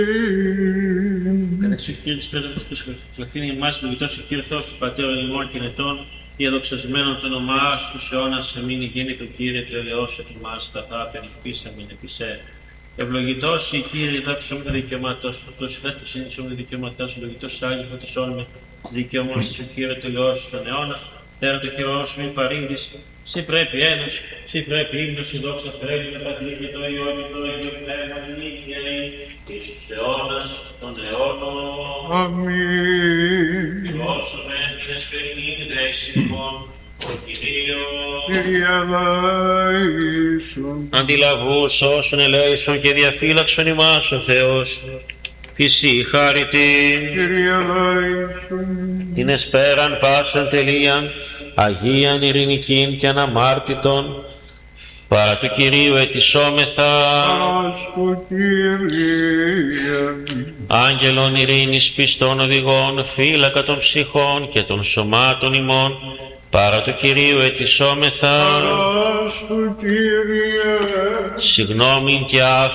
Καταξύ Κύριε της Πέτρας του φυλαχθήνει εμάς, ευλογητός ο Κύριε Θεός του Πατέρων ημών και ετών, και δοξασμένο το όνομά σου στους αιώνας εμείνει γέννητο Κύριε του ελεός εφημάς, καθά πενιπίσαμεν επισέ. Ευλογητός η Κύριε, δόξα τα δικαιώματός του, τόσο θέσπιση είναι τα δικαιώματά σου, ευλογητός Άγιος φωτισόν με δικαιώματος ο Κύριε του ελεός στον αιώνα, τέρα το χειρό σου μην παρήγγιση. Συ πρέπει ένωση, συ πρέπει ύμνος, η δόξα πρέπει με Πατρί και το Υιό και το Αγίο Πνεύμα νύχη και λέει εις τους αιώνας των αιώνων. Αμήν. Φιλόσοφε την εσπερινή δέξη λοιπόν, ο Κυρίος. Κύριε ελέησον. Αντιλαβούς όσων ελέησον και διαφύλαξον ημάς ο Θεός. Φυσί χάρητη. Κύριε ελέησον. Την εσπέραν πάσαν τελείαν, Αγίαν ειρηνικήν και αναμάρτητον, παρά του Κυρίου ετισόμεθα. Άσκου Κύριε. Άγγελον ειρήνης πιστών οδηγών, φύλακα των ψυχών και των σωμάτων ημών, παρά του Κυρίου ετισόμεθα. Άσκου Κύριε. Συγνώμην και